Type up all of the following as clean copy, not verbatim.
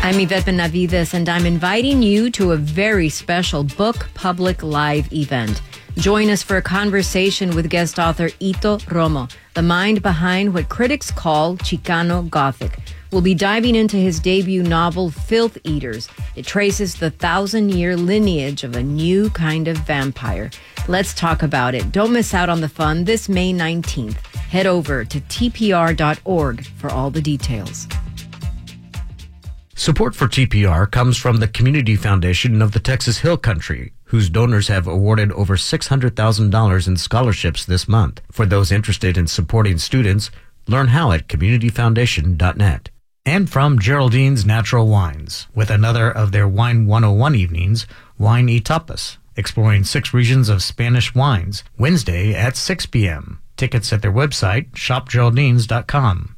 I'm Yvette Benavides, and I'm inviting you to a very special Book Public Live event. Join us for a conversation with guest author Ito Romo, the mind behind what critics call Chicano Gothic. We'll be diving into his debut novel, Filth Eaters. It traces the 1,000-year lineage of a new kind of vampire. Let's talk about it. Don't miss out on the fun this May 19th. Head over to tpr.org for all the details. Support for TPR comes from the Community Foundation of the Texas Hill Country, whose donors have awarded over $600,000 in scholarships this month. For those interested in supporting students, learn how at communityfoundation.net. And from Geraldine's Natural Wines, with another of their Wine 101 evenings, Wine y Tapas, exploring 6 regions of Spanish wines, Wednesday at 6 p.m. Tickets at their website, shopgeraldines.com.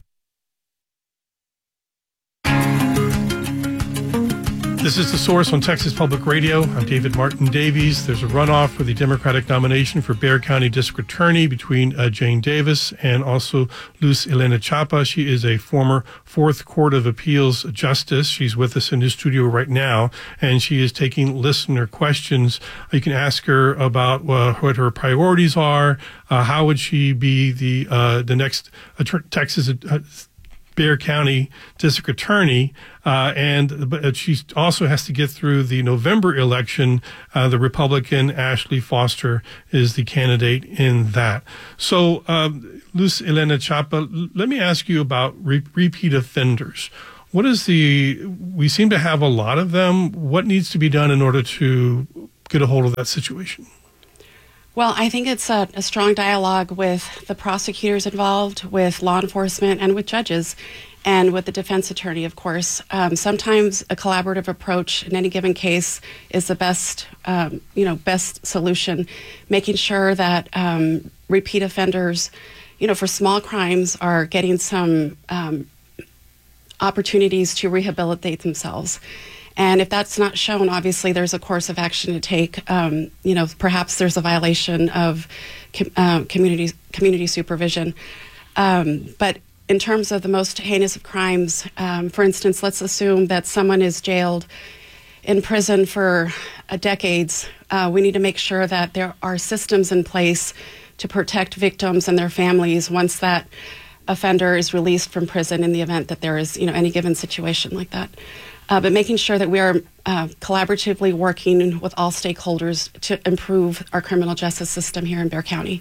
This is The Source on Texas Public Radio. I'm David Martin Davies. There's a runoff for the Democratic nomination for Bexar County District Attorney between Jane Davis and also Luz Elena Chapa. She is a former Fourth Court of Appeals justice. She's with us in the studio right now, and she is taking listener questions. You can ask her about what her priorities are. How would she be the next Texas Bexar County District Attorney, but she also has to get through the November election. The Republican Ashley Foster is the candidate in that. So, Luz Elena Chapa, let me ask you about repeat offenders. We seem to have a lot of them. What needs to be done in order to get a hold of that situation? Well, I think it's a strong dialogue with the prosecutors involved, with law enforcement, and with judges, and with the defense attorney, of course. Sometimes a collaborative approach in any given case is the best solution. Making sure that repeat offenders, for small crimes, are getting some opportunities to rehabilitate themselves. And if that's not shown, obviously there's a course of action to take. Perhaps there's a violation of community supervision. But in terms of the most heinous of crimes, for instance, let's assume that someone is jailed in prison for decades. We need to make sure that there are systems in place to protect victims and their families once that offender is released from prison, in the event that there is any given situation like that. But making sure that we are collaboratively working with all stakeholders to improve our criminal justice system here in Bexar County.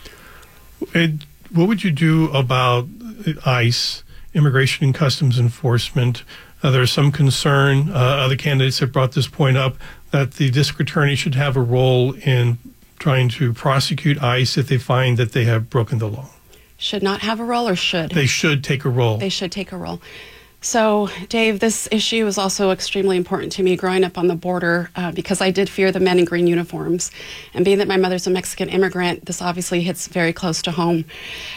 And what would you do about ICE, Immigration and Customs Enforcement? There's some concern, other candidates have brought this point up, that the district attorney should have a role in trying to prosecute ICE if they find that they have broken the law. Should not have a role, or should? They should take a role. They should take a role. So, Dave, this issue is also extremely important to me growing up on the border because I did fear the men in green uniforms. And being that my mother's a Mexican immigrant, this obviously hits very close to home.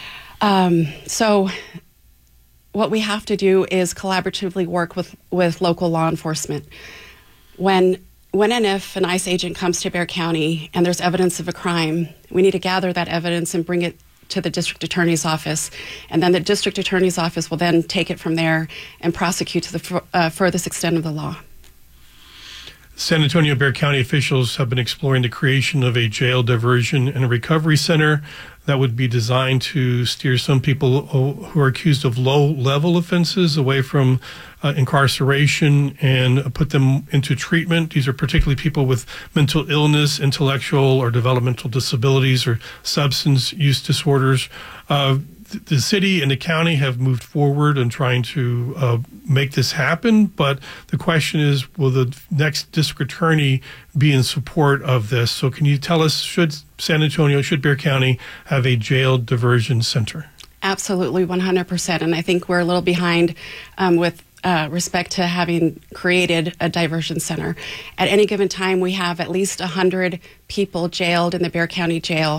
So what we have to do is collaboratively work with local law enforcement. When and if an ICE agent comes to Bexar County and there's evidence of a crime, we need to gather that evidence and bring it to the district attorney's office, and then the district attorney's office will then take it from there and prosecute to the furthest extent of the law. San Antonio Bexar County officials have been exploring the creation of a jail diversion and a recovery center that would be designed to steer some people who are accused of low-level offenses away from incarceration and put them into treatment. These are particularly people with mental illness, intellectual or developmental disabilities, or substance use disorders. The city and the county have moved forward in trying to make this happen, but the question is, will the next district attorney be in support of this? So can you tell us, should Bexar County have a jail diversion center? Absolutely, 100%. And I think we're a little behind with respect to having created a diversion center. At any given time, we have at least 100 people jailed in the Bexar County Jail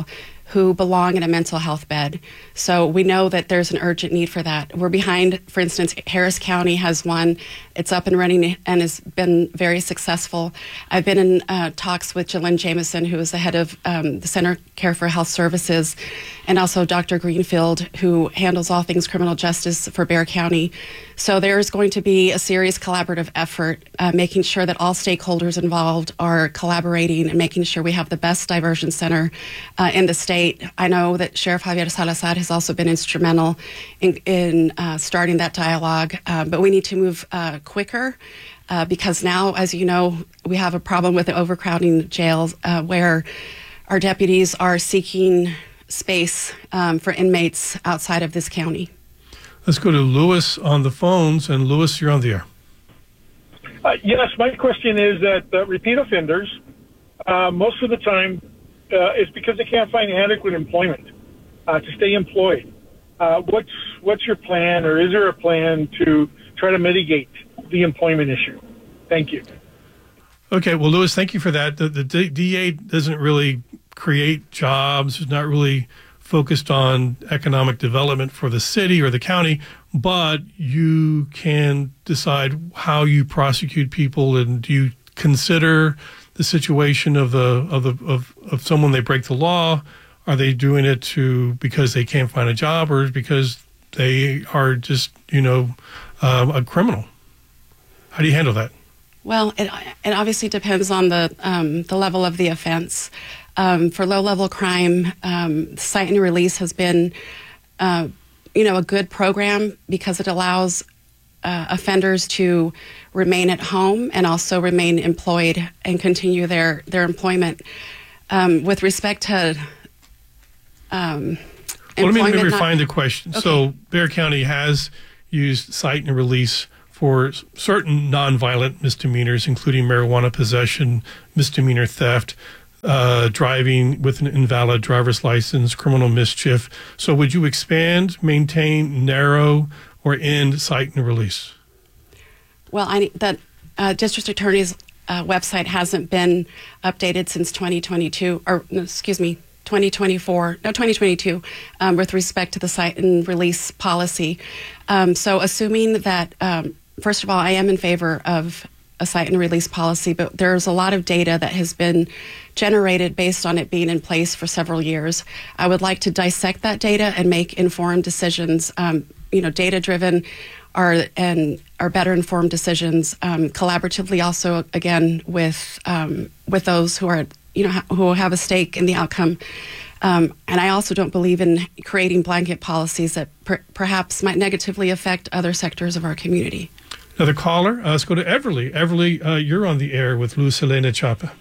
who belong in a mental health bed. So we know that there's an urgent need for that. We're behind, for instance, Harris County has one. It's up and running and has been very successful. I've been in talks with Jalynn Jameson, who is the head of the Center Care for Health Services, and also Dr. Greenfield, who handles all things criminal justice for Bexar County. So there's going to be a serious collaborative effort, making sure that all stakeholders involved are collaborating and making sure we have the best diversion center in the state. I know that Sheriff Javier Salazar has also been instrumental in starting that dialogue, but we need to move quicker because now, as you know, we have a problem with the overcrowding jails where our deputies are seeking space for inmates outside of this county. Let's go to Lewis on the phones. And Lewis, you're on the air. Yes, my question is that repeat offenders, most of the time, it's because they can't find adequate employment to stay employed. What's your plan, or is there a plan to try to mitigate the employment issue? Thank you. Okay, well, Lewis, thank you for that. The DA doesn't really create jobs, is not really focused on economic development for the city or the county, but you can decide how you prosecute people, and do you consider the situation of someone, they break the law? Are they doing it because they can't find a job, or because they are just a criminal? How do you handle that? Well, it obviously depends on the level of the offense. For low-level crime, cite and release has been a good program because it allows offenders to remain at home and also remain employed and continue their employment. With respect to let me refine the question. Okay. So Bexar County has used cite and release for certain nonviolent misdemeanors, including marijuana possession, misdemeanor theft, driving with an invalid driver's license, criminal mischief. So would you expand, maintain, narrow, or end cite and release? Well, the district attorney's website hasn't been updated since 2022, or excuse me, 2022, with respect to the cite and release policy. So assuming that, first of all, I am in favor of a cite and release policy, but there's a lot of data that has been generated based on it being in place for several years. I would like to dissect that data and make informed decisions, data-driven are better informed decisions, collaboratively also, again, with those who are, who have a stake in the outcome. And I also don't believe in creating blanket policies that perhaps might negatively affect other sectors of our community. Another caller. Let's go to Everly. Everly, you're on the air with Luz Elena Chapa.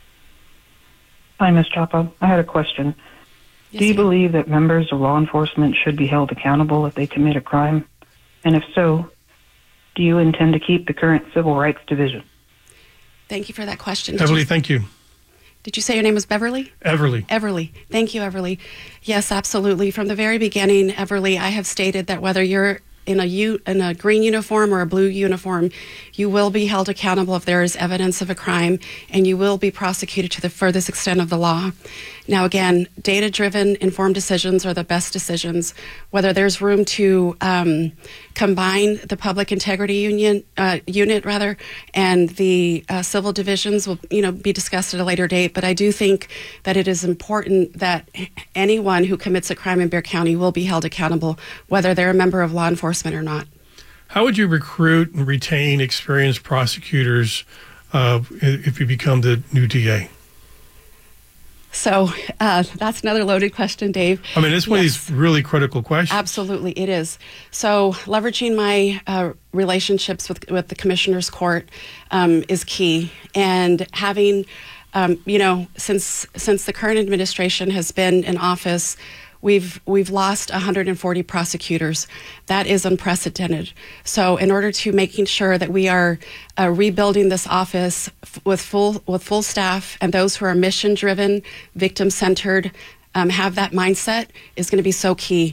Hi, Ms. Chapa. I had a question. Yes, Do you believe that members of law enforcement should be held accountable if they commit a crime? And if so, do you intend to keep the current Civil Rights Division? Thank you for that question. Everly, thank you. Did you say your name was Beverly? Everly. Everly. Thank you, Everly. Yes, absolutely. From the very beginning, Everly, I have stated that whether you're in a green uniform or a blue uniform, you will be held accountable if there is evidence of a crime, and you will be prosecuted to the furthest extent of the law. Now, again, data-driven, informed decisions are the best decisions. Whether there's room to combine the public integrity unit and the civil divisions will, be discussed at a later date. But I do think that it is important that anyone who commits a crime in Bexar County will be held accountable, whether they're a member of law enforcement or not. How would you recruit and retain experienced prosecutors if you become the new DA? So that's another loaded question, Dave. I mean, it's one of these really critical questions. Absolutely, it is. So leveraging my relationships with the Commissioner's Court is key. And having, since the current administration has been in office, we've lost 140 prosecutors. That is unprecedented. So in order to making sure that we are rebuilding this office with full staff, and those who are mission driven, victim centered, have that mindset, is going to be so key.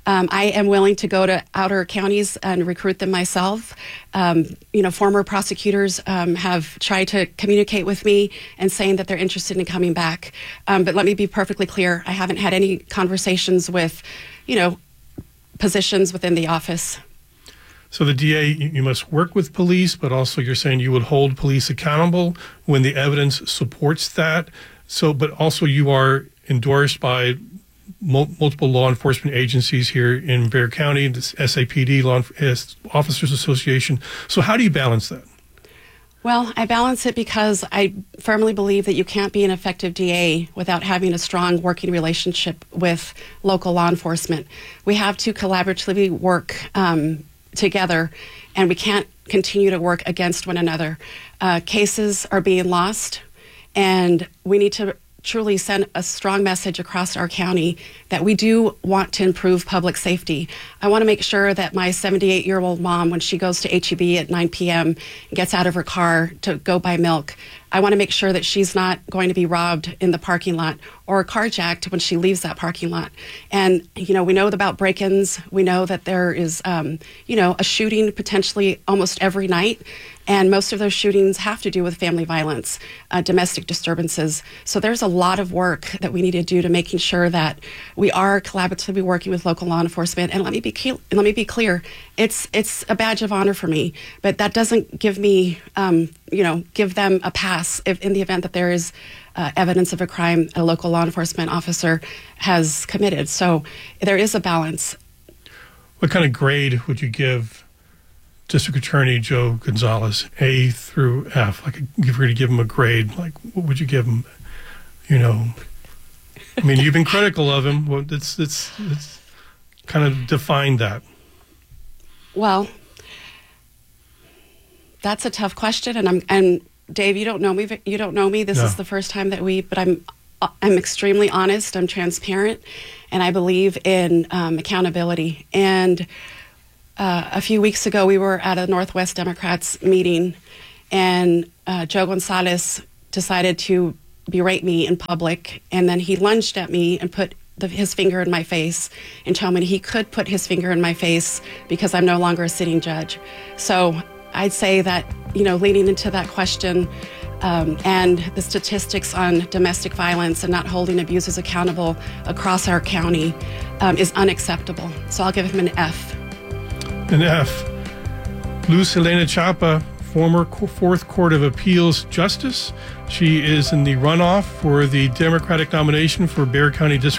I am willing to go to outer counties and recruit them myself. Former prosecutors have tried to communicate with me and saying that they're interested in coming back. But let me be perfectly clear. I haven't had any conversations with, positions within the office. So the DA, you must work with police, but also you're saying you would hold police accountable when the evidence supports that. So, but also you are endorsed by multiple law enforcement agencies here in Bexar County, the SAPD, Officers Association. So how do you balance that? Well, I balance it because I firmly believe that you can't be an effective DA without having a strong working relationship with local law enforcement. We have to collaboratively work together, and we can't continue to work against one another. Cases are being lost, and we need to truly send a strong message across our county that we do want to improve public safety. I want to make sure that my 78-year-old mom, when she goes to H-E-B at 9 p.m. and gets out of her car to go buy milk, I want to make sure that she's not going to be robbed in the parking lot or carjacked when she leaves that parking lot. And, we know about break-ins. We know that there is, a shooting potentially almost every night. And most of those shootings have to do with family violence, domestic disturbances. So there's a lot of work that we need to do to making sure that we are collaboratively working with local law enforcement. And let me be clear, it's a badge of honor for me, but that doesn't give me, give them a pass if in the event that there is evidence of a crime a local law enforcement officer has committed. So there is a balance. What kind of grade would you give District Attorney Joe Gonzalez, A through F? Like, if you were to give him a grade, like, what would you give him? You've been critical of him. Well, it's kind of define that. Well, that's a tough question, and Dave, you don't know me. This is the first time that but I'm extremely honest. I'm transparent, and I believe in accountability. And a few weeks ago, we were at a Northwest Democrats meeting, and Joe Gonzalez decided to berate me in public, and then he lunged at me and put his finger in my face and told me he could put his finger in my face because I'm no longer a sitting judge. So I'd say that, leading into that question and the statistics on domestic violence and not holding abusers accountable across our county is unacceptable. So I'll give him an F. An F. Luz Elena Chapa, former Fourth Court of Appeals Justice. She is in the runoff for the Democratic nomination for Bexar County District